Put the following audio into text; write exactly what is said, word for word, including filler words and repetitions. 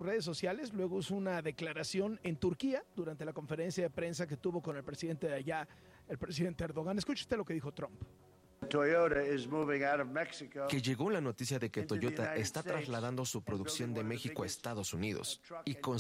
redes sociales, luego hizo una declaración en Turquía durante la conferencia de prensa que tuvo con el presidente de allá, el presidente Erdogan. Escuche usted lo que dijo Trump. Que llegó la noticia de que Toyota está trasladando su producción de México a Estados Unidos y con